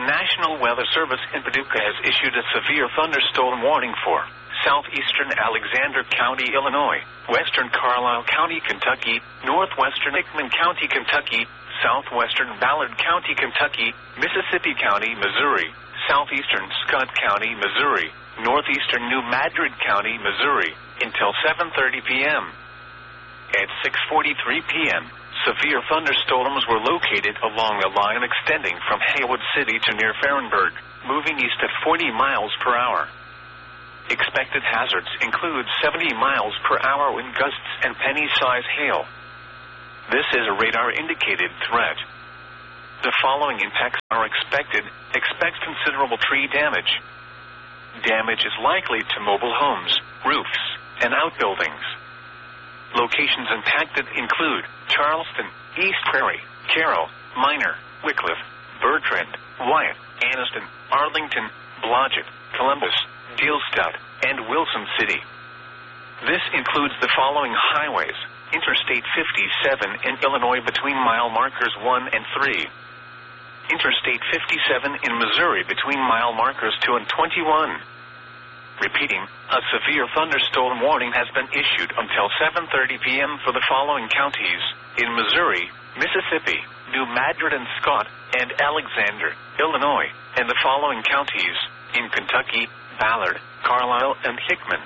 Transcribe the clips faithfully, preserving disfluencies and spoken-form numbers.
The National Weather Service in Paducah has issued a severe thunderstorm warning for southeastern Alexander County, Illinois, western Carlisle County, Kentucky, northwestern Hickman County, Kentucky, southwestern Ballard County, Kentucky, Mississippi County, Missouri, southeastern Scott County, Missouri, northeastern New Madrid County, Missouri, until seven thirty p.m. At six forty-three p.m., severe thunderstorms were located along a line extending from Haywood City to near Farrenburg, moving east at forty miles per hour. Expected hazards include seventy miles per hour wind gusts and penny-size hail. This is a radar-indicated threat. The following impacts are expected. Expect considerable tree damage. Damage is likely to mobile homes, roofs, and outbuildings. Locations impacted include Charleston, East Prairie, Carroll, Minor, Wickliffe, Bertrand, Wyatt, Anniston, Arlington, Blodgett, Columbus, Dealstadt, and Wilson City. This includes the following highways: Interstate fifty-seven in Illinois between mile markers one and three. Interstate fifty-seven in Missouri between mile markers two and twenty-one. Repeating, a severe thunderstorm warning has been issued until seven thirty p.m. for the following counties: in Missouri, Mississippi, New Madrid and Scott, and Alexander, Illinois, and the following counties: in Kentucky, Ballard, Carlisle, and Hickman.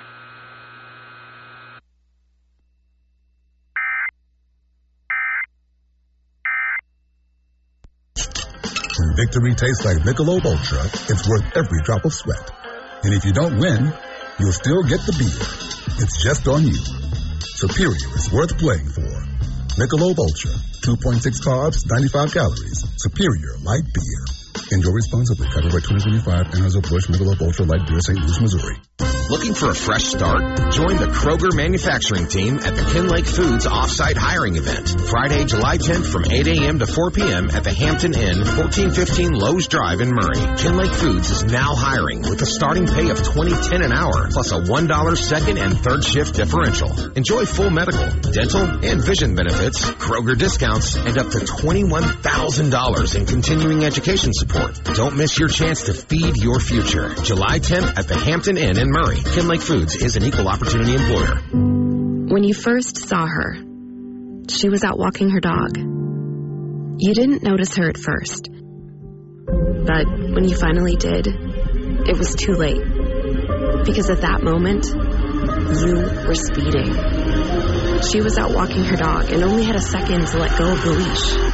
When victory tastes like Michelob Ultra, it's worth every drop of sweat. And if you don't win, you'll still get the beer. It's just on you. Superior is worth playing for. Michelob Ultra, two point six carbs, ninety-five calories. Superior light beer. Enjoy responsibly. Copyright twenty twenty-five, Anheuser-Busch Michelob Ultra Light Beer, Saint Louis, Missouri. Looking for a fresh start? Join the Kroger manufacturing team at the Kinlake Foods Offsite Hiring Event, Friday, July tenth from eight a.m. to four p.m. at the Hampton Inn, fourteen fifteen Lowe's Drive in Murray. Kinlake Foods is now hiring with a starting pay of twenty ten an hour, plus a one dollar second and third shift differential. Enjoy full medical, dental, and vision benefits, Kroger discounts, and up to twenty-one thousand dollars in continuing education support. Don't miss your chance to feed your future. July tenth at the Hampton Inn in Murray. Kinlake Foods is an equal opportunity employer. When you first saw her, she was out walking her dog. You didn't notice her at first. But when you finally did, it was too late. Because at that moment, you were speeding. She was out walking her dog and only had a second to let go of the leash.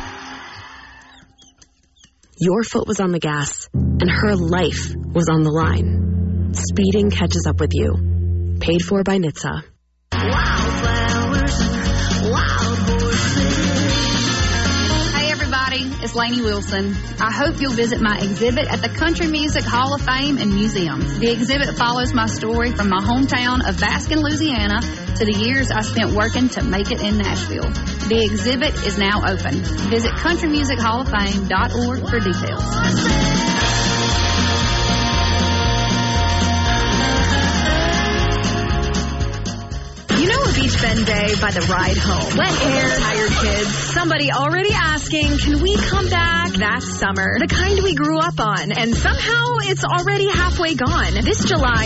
Your foot was on the gas, and her life was on the line. Speeding catches up with you. Paid for by N H T S A. Wildflowers, wild horses. Hey everybody, it's Lainey Wilson. I hope you'll visit my exhibit at the Country Music Hall of Fame and Museum. The exhibit follows my story from my hometown of Baskin, Louisiana, to the years I spent working to make it in Nashville. The exhibit is now open. Visit country music hall of fame dot org for details. You know a beach bend day by the ride home. Wet hair, tired kids, somebody already asking, can we come back? That's summer, the kind we grew up on, and somehow it's already halfway gone. This July,